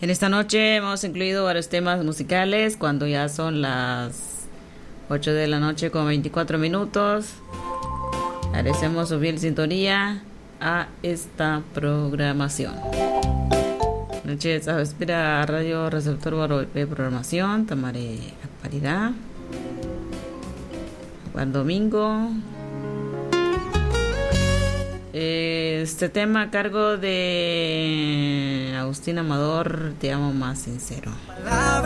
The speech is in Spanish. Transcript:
En esta noche hemos incluido varios temas musicales cuando ya son las 8 de la noche con 24 minutos. Agradecemos su fiel sintonía a esta programación. Noche sa espera radio receptor baro programación tamare actualidad. Buen domingo. Este tema a cargo de Agustín Amador, te amo más sincero.